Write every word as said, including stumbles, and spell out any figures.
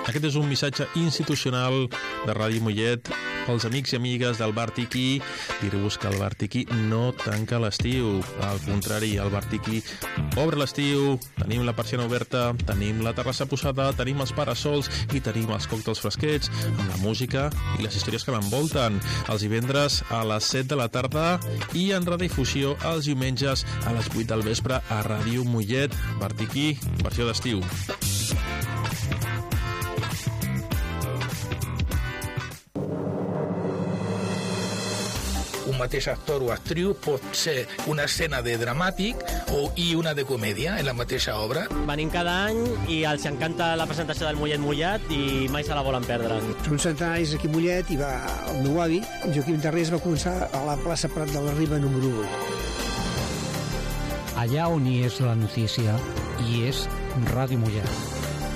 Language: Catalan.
Aquest és un missatge institucional de Ràdio Mollet pels amics i amigues del Bar Tiki. Dir-vos que el Bar Tiki no tanca l'estiu. Al contrari, el Bar Tiki obre l'estiu, tenim la persiana oberta, tenim la terrassa posada, tenim els parasols i tenim els còctels fresquets amb la música i les històries que l'envolten. Els divendres a les set de la tarda i en redifusió els diumenges a les vuit del vespre a Ràdio Mollet. Bar Tiki, versió d'estiu. Un mateix actor o actriu pot ser una escena de dramàtic o, i una de comèdia en la mateixa obra. Venim cada any i els encanta la presentació del Mollet Mullat i mai se la volen perdre. Són centenaris aquí a Mollet i va, el meu avi, Joaquim Tarrés, va començar a la plaça Prat de la Riba número u. Allà on hi és la notícia, hi és Ràdio Mollet.